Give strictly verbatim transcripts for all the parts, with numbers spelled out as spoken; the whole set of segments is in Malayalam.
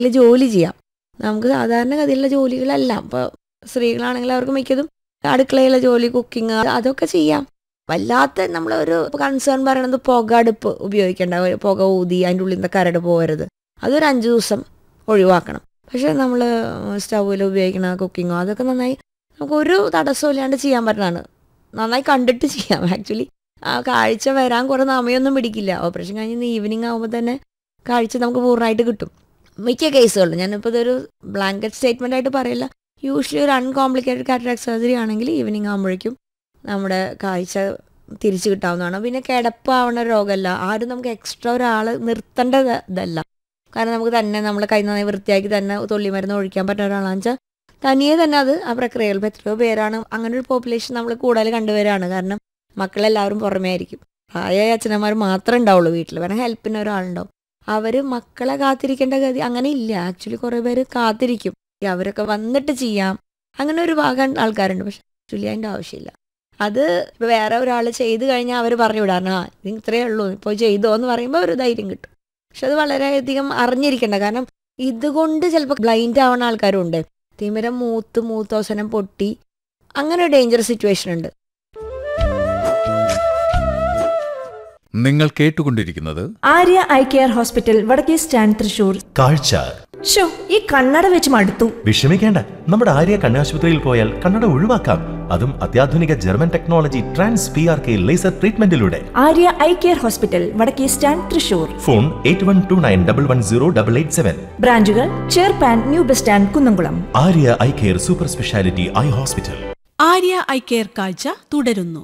ജോലി ചെയ്യാം. നമുക്ക് സാധാരണഗതിയിലുള്ള ജോലികളെല്ലാം ഇപ്പോൾ സ്ത്രീകളാണെങ്കിൽ അവർക്ക് മിക്കതും അടുക്കളയിലെ ജോലി, കുക്കിംഗ് അതൊക്കെ ചെയ്യാം. വല്ലാത്ത നമ്മളൊരു കൺസേൺ പറയണത് പുക അടുപ്പ് ഉപയോഗിക്കേണ്ട, പുക ഊതി അതിൻ്റെ ഉള്ളിൽ നിന്ന് കരട് പോകരുത്, അതൊരു അഞ്ച് ദിവസം ഒഴിവാക്കണം. പക്ഷേ നമ്മൾ സ്റ്റൗവിൽ ഉപയോഗിക്കണ കുക്കിങ്ങോ അതൊക്കെ നന്നായി നമുക്കൊരു തടസ്സവും ഇല്ലാണ്ട് ചെയ്യാൻ പറ്റുന്നതാണ്. നന്നായി കണ്ടിട്ട് ചെയ്യാം. ആക്ച്വലി ആ കാഴ്ച വരാൻ കുറേ സമയമൊന്നും പിടിക്കില്ല. ഓപ്പറേഷൻ കഴിഞ്ഞ് ഈവനിങ് ആകുമ്പോൾ തന്നെ കാഴ്ച നമുക്ക് പൂർണ്ണമായിട്ട് കിട്ടും മിക്ക കേസുകളിലും. ഞാനിപ്പോൾ ഇതൊരു ബ്ലാങ്കറ്റ് സ്റ്റേറ്റ്മെൻ്റ് ആയിട്ട് പറയില്ല. യൂഷ്വലി ഒരു അൺകോംപ്ലിക്കേറ്റഡ് കാറ്ററാക്ട് സർജറി ആണെങ്കിൽ ഈവനിങ് ആകുമ്പോഴേക്കും നമ്മുടെ കാഴ്ച തിരിച്ചു കിട്ടാവുന്നതാണ്. പിന്നെ കിടപ്പാവണ രോഗമല്ല, ആരും നമുക്ക് എക്സ്ട്രാ ഒരാൾ നിർത്തേണ്ട ഇതല്ല. കാരണം നമുക്ക് തന്നെ നമ്മൾ കൈ നന്നായി വൃത്തിയാക്കി തന്നെ തുള്ളി മരുന്ന് ഒഴിക്കാൻ പറ്റുന്ന ഒരാളാണെന്ന് വെച്ചാൽ തനിയെ തന്നെ അത് ആ പ്രക്രിയകൾ. ഇപ്പോൾ എത്രയോ പേരാണ് അങ്ങനെ ഒരു പോപ്പുലേഷൻ നമ്മൾ കൂടുതൽ കണ്ടുവരാണ്. കാരണം മക്കളെല്ലാവരും പുറമേ ആയിരിക്കും, പ്രായമായ അച്ഛനമ്മമാർ മാത്രമേ ഉണ്ടാവുള്ളൂ വീട്ടിൽ, വേണം ഹെൽപ്പിന് ഒരാളുണ്ടാവും. അവർ മക്കളെ കാത്തിരിക്കേണ്ട ഗതി അങ്ങനെ ഇല്ല. ആക്ച്വലി കുറേ പേര് കാത്തിരിക്കും, അവരൊക്കെ വന്നിട്ട് ചെയ്യാം, അങ്ങനെ ഒരു ഭാഗം ആൾക്കാരുണ്ട്. പക്ഷെ ആക്ച്വലി അതിൻ്റെ ആവശ്യമില്ല. അത് ഇപ്പോൾ വേറെ ഒരാൾ ചെയ്ത് കഴിഞ്ഞാൽ അവർ പറഞ്ഞു വിടാൻ, ആ ഇത് ഇത്രയേ ഉള്ളൂ ഇപ്പോൾ ചെയ്തോ എന്ന് പറയുമ്പോൾ ഒരു ധൈര്യം കിട്ടും. പക്ഷെ അത് വളരെയധികം അറിഞ്ഞിരിക്കേണ്ട. കാരണം ഇതുകൊണ്ട് ചിലപ്പോൾ ബ്ലൈൻഡ് ആവുന്ന ആൾക്കാരും ഉണ്ട്. തിമിരം മൂത്ത് മൂത്തോസനം പൊട്ടി അങ്ങനെ ഒരു ഡേഞ്ചർ സിറ്റുവേഷൻ ഉണ്ട്. നിങ്ങൾ കേട്ടുകൊണ്ടിരിക്കുന്നത് ആര്യ ഐ കെയർ ഹോസ്പിറ്റൽ, വടക്കേ സ്റ്റാൻഡ്, തൃശൂർ. കാഴ്ച. ഷോ ഈ കണ്ണട വെച്ച് മടുത്തു. വിഷമിക്കേണ്ട, നമ്മുടെ ആര്യ കണ്ണാശുപത്രിയിൽ പോയാൽ കണ്ണട ഒഴിവാക്കാം. അതും അത്യാധുനിക German technology trans P R K laser ട്രീറ്റ്മെന്റിലൂടെ. Arya eye care hospital, വടക്കേ stand, Thrissur. Phone eight one two nine double one zero double eight seven. ബ്രാഞ്ചുകൾ ചേർപ്പാൻ, new bus stand, Kunnamkulam. Arya eye care super speciality eye hospital. Arya eye care കാഴ്ച തുടരുന്നു.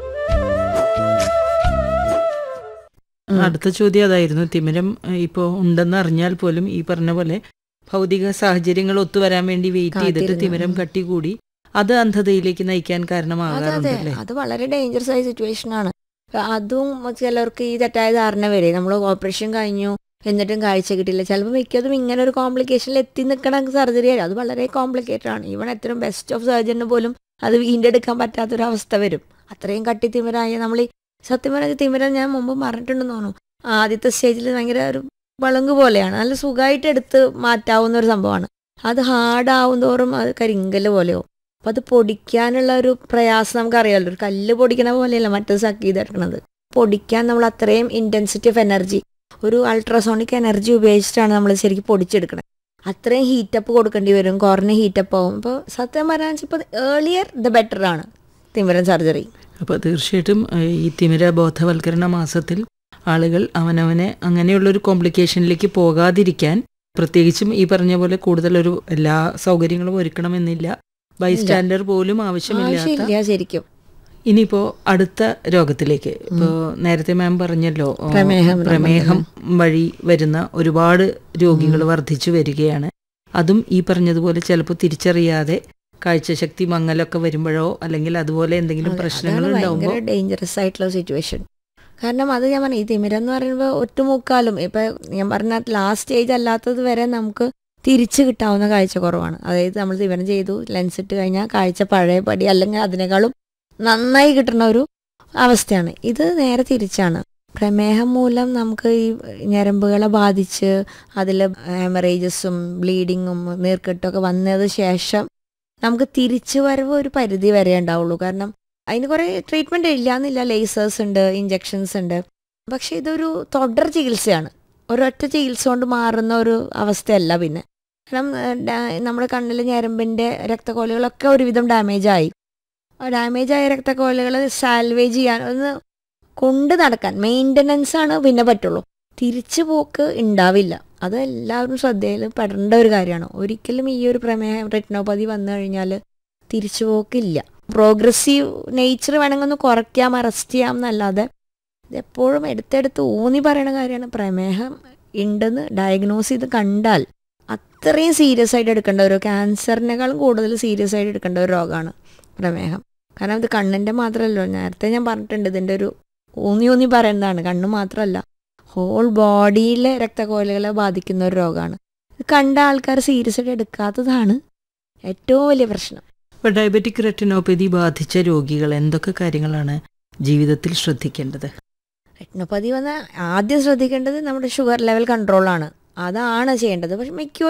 അടുത്ത ചോദ്യം അതായിരുന്നു. തിമിരം ഇപ്പോൾ ഉണ്ടെന്ന് അറിഞ്ഞാൽ പോലും ഈ പറഞ്ഞ പോലെ ഭൗതിക സാഹചര്യങ്ങൾ ഒത്തുവരാൻ വേണ്ടി വെയിറ്റ് ചെയ്തിട്ട് തിമിരം കട്ടി കൂടി അത് അന്ധതയിലേക്ക് നയിക്കാൻ കാരണമാകാറുണ്ടല്ലേ? അത് വളരെ ഡേഞ്ചറസ് ആയ സിറ്റുവേഷൻ ആണ്. അതും ചിലർക്ക് ഈ തെറ്റായ ധാരണ വരെ നമ്മൾ ഓപ്പറേഷൻ കഴിഞ്ഞു എന്നിട്ടും കാഴ്ച കിട്ടില്ല. ചിലപ്പോൾ മിക്കതും ഇങ്ങനെ ഒരു കോംപ്ലിക്കേഷനിൽ എത്തി നിൽക്കണ സർജറി ആയി അത് വളരെ കോംപ്ലിക്കേറ്റഡ് ആണ്. ഈവൺ എത്രയും ബെസ്റ്റ് ഓഫ് സർജന് പോലും അത് വീണ്ടെടുക്കാൻ പറ്റാത്തൊരവസ്ഥ വരും. അത്രയും കട്ടി തിമിരായ നമ്മൾ ഈ സത്യം പറഞ്ഞ തിമിരം ഞാൻ മുമ്പ് പറഞ്ഞിട്ടുണ്ടെന്ന് തോന്നുന്നു. ആദ്യത്തെ സ്റ്റേജിൽ ഭയങ്കര ഒരു വളങ്ക് പോലെയാണ്, നല്ല സുഖമായിട്ട് എടുത്ത് മാറ്റാവുന്ന ഒരു സംഭവമാണ്. അത് ഹാർഡാവും തോറും അത് കരിങ്കല് പോലെയോ. അപ്പോൾ അത് പൊടിക്കാനുള്ള ഒരു പ്രയാസം നമുക്കറിയാമല്ലോ. ഒരു കല്ല് പൊടിക്കണ പോലെയല്ല മറ്റത് സക്ക് ചെയ്തെടുക്കണത്. പൊടിക്കാൻ നമ്മൾ അത്രയും ഇൻറ്റൻസിറ്റി ഓഫ് എനർജി, ഒരു അൾട്രാസോണിക് എനർജി ഉപയോഗിച്ചിട്ടാണ് നമ്മൾ ശരിക്കും പൊടിച്ചെടുക്കുന്നത്. അത്രയും ഹീറ്റപ്പ് കൊടുക്കേണ്ടി വരും, കുറഞ്ഞ ഹീറ്റപ്പ് ആവും. അപ്പോൾ സത്യം പറയാൻ ഇപ്പോൾ ഏർലിയർ ദ ബെറ്റർ ആണ് തിമിരം സർജറി. അപ്പോൾ തീർച്ചയായിട്ടും ഈ തിമിര ബോധവൽക്കരണ മാസത്തിൽ ആളുകൾ അവനവനെ അങ്ങനെയുള്ളൊരു കോംപ്ലിക്കേഷനിലേക്ക് പോകാതിരിക്കാൻ പ്രത്യേകിച്ചും ഈ പറഞ്ഞ പോലെ കൂടുതലൊരു എല്ലാ സൗകര്യങ്ങളും ഒരുക്കണമെന്നില്ല, ബൈസ്റ്റാൻഡർ പോലും ആവശ്യമില്ലാത്ത. ശരിക്കും ഇനിയിപ്പോൾ അടുത്ത രോഗത്തിലേക്ക്, ഇപ്പോൾ നേരത്തെ മാം പറഞ്ഞല്ലോ പ്രമേഹം പ്രമേഹം വഴി വരുന്ന ഒരുപാട് രോഗികൾ വർദ്ധിച്ചു വരികയാണ്. അതും ഈ പറഞ്ഞതുപോലെ ചിലപ്പോൾ തിരിച്ചറിയാതെ കാഴ്ചശക്തി മങ്ങലൊക്കെ വരുമ്പോഴോ അല്ലെങ്കിൽ അതുപോലെ എന്തെങ്കിലും പ്രശ്നങ്ങൾ ഉണ്ടാകുമ്പോൾ ഡേഞ്ചറസ് ആയിട്ടുള്ള സിറ്റുവേഷൻ. കാരണം അത് ഞാൻ പറഞ്ഞു, ഈ തിമിരം എന്ന് പറയുമ്പോൾ ഒറ്റുമുക്കാലും ഇപ്പം ഞാൻ പറഞ്ഞ ലാസ്റ്റ് സ്റ്റേജ് അല്ലാത്തത് വരെ നമുക്ക് തിരിച്ച് കിട്ടാവുന്ന കാഴ്ച കുറവാണ്. അതായത് നമ്മൾ തിമിരം ചെയ്തു ലെൻസ് ഇട്ട് കഴിഞ്ഞാൽ കാഴ്ച പഴയപടി അല്ലെങ്കിൽ അതിനേക്കാളും നന്നായി കിട്ടുന്ന ഒരു അവസ്ഥയാണ്. ഇത് നേരെ തിരിച്ചാണ്. പ്രമേഹം മൂലം നമുക്ക് ഈ ഞരമ്പുകളെ ബാധിച്ച് അതിൽ ഹെമറേജസും ബ്ലീഡിങ്ങും നീർക്കെട്ടൊക്കെ വന്നത് ശേഷം നമുക്ക് തിരിച്ചു വരവ് ഒരു പരിധി വരെ ഉണ്ടാവുള്ളൂ. കാരണം അതിന് കുറേ ട്രീറ്റ്മെൻറ്റ് ഇല്ലയെന്നില്ല, ലേസേഴ്സ് ഉണ്ട്, ഇഞ്ചെക്ഷൻസ് ഉണ്ട്. പക്ഷേ ഇതൊരു തുടർ ചികിത്സയാണ്, ഒരൊറ്റ ചികിത്സ കൊണ്ട് മാറുന്ന ഒരു അവസ്ഥയല്ല. പിന്നെ കാരണം നമ്മുടെ കണ്ണിലെ ഞരമ്പിൻ്റെ രക്തക്കോലുകളൊക്കെ ഒരുവിധം ഡാമേജായി. ഡാമേജായ രക്തക്കോലുകൾ സാൽവേജ് ചെയ്യാൻ ഒന്ന് കൊണ്ട് നടക്കാൻ മെയിൻ്റനൻസാണ് പിന്നെ പറ്റുള്ളൂ. തിരിച്ചു പോക്ക് ഉണ്ടാവില്ല. അത് എല്ലാവരും ശ്രദ്ധയിൽ പെടേണ്ട ഒരു കാര്യമാണ്. ഒരിക്കലും ഈ ഒരു പ്രമേഹം റെറ്റിനോപ്പതി വന്നു കഴിഞ്ഞാൽ തിരിച്ചു പോക്കില്ല. പ്രോഗ്രസീവ് നേച്ചർ വേണമെങ്കിൽ ഒന്ന് കുറയ്ക്കാം, അറസ്റ്റ് ചെയ്യാം എന്നല്ലാതെ ഇതെപ്പോഴും എടുത്തെടുത്ത് ഊന്നി പറയുന്ന കാര്യമാണ്. പ്രമേഹം ഉണ്ടെന്ന് ഡയഗ്നോസ് ചെയ്ത് കണ്ടാൽ അത്രയും സീരിയസ് ആയിട്ട് എടുക്കേണ്ട ഒരു ക്യാൻസറിനേക്കാളും കൂടുതൽ സീരിയസ് ആയിട്ട് എടുക്കേണ്ട ഒരു രോഗമാണ് പ്രമേഹം. കാരണം ഇത് കണ്ണിൻ്റെ മാത്രമല്ലോ, നേരത്തെ ഞാൻ പറഞ്ഞിട്ടുണ്ട്, ഇതിൻ്റെ ഒരു ഊന്നി ഊന്നി പറയുന്നതാണ്. കണ്ണ് മാത്രമല്ല, ഹോൾ ബോഡിയിലെ രക്തക്കോലുകളെ ബാധിക്കുന്ന ഒരു രോഗമാണ്. ഇത് കണ്ട ആൾക്കാർ സീരിയസ് ആയിട്ട് എടുക്കാത്തതാണ് ഏറ്റവും വലിയ പ്രശ്നം. ഇപ്പോൾ ഡയബറ്റിക് റെറ്റിനോപ്പതി ബാധിച്ച രോഗികൾ എന്തൊക്കെ കാര്യങ്ങളാണ് ജീവിതത്തിൽ ശ്രദ്ധിക്കേണ്ടത്? റെറ്റിനോപ്പതി വന്നാൽ ആദ്യം ശ്രദ്ധിക്കേണ്ടത് നമ്മുടെ ഷുഗർ ലെവൽ കൺട്രോളാണ്. അതാണ് ചെയ്യേണ്ടത്. പക്ഷെ മിക്ക